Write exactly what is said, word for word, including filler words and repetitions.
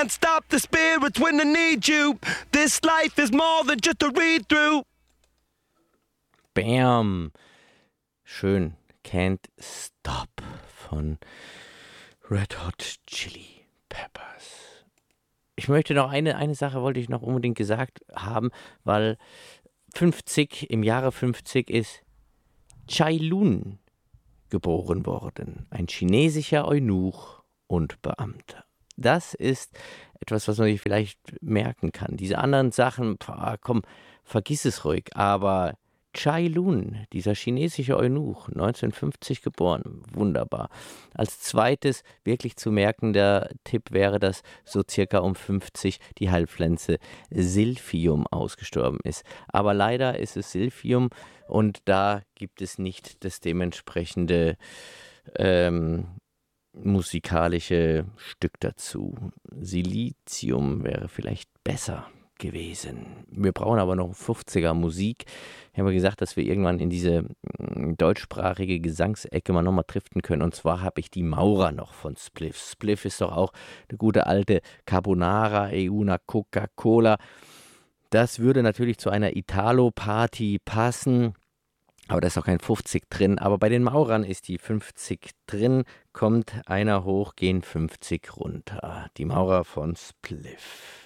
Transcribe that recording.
can't stop the spirits when they need you. This life is more than just a read-through. Bam. Schön. Can't Stop von Red Hot Chili Peppers. Ich möchte noch eine, eine Sache wollte ich noch unbedingt gesagt haben, weil fünfzig, im Jahre fünfzig ist Cai Lun geboren worden. Ein chinesischer Eunuch und Beamter. Das ist etwas, was man sich vielleicht merken kann. Diese anderen Sachen, pah, komm, vergiss es ruhig. Aber Cai Lun, dieser chinesische Eunuch, neunzehnhundertfünfzig geboren, wunderbar. Als zweites wirklich zu merkender Tipp wäre, dass so circa um fünfzig die Heilpflanze Silphium ausgestorben ist. Aber leider ist es Silphium und da gibt es nicht das dementsprechende ähm, musikalische Stück dazu. Silizium wäre vielleicht besser gewesen. Wir brauchen aber noch fünfziger Musik. Ich habe gesagt, dass wir irgendwann in diese mm, deutschsprachige Gesangsecke mal nochmal driften können. Und zwar habe ich die Maurer noch von Spliff. Spliff ist doch auch eine gute alte Carbonara, E una Coca-Cola. Das würde natürlich zu einer Italo-Party passen. Aber da ist auch kein fünfzig drin. Aber bei den Maurern ist die fünfzig drin. Kommt einer hoch, gehen fünfzig runter. Die Maurer von Spliff.